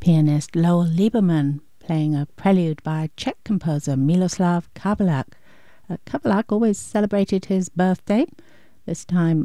pianist Lowell Lieberman playing a prelude by Czech composer Miloslav Kabelák. Kabelák always celebrated his birthday, this time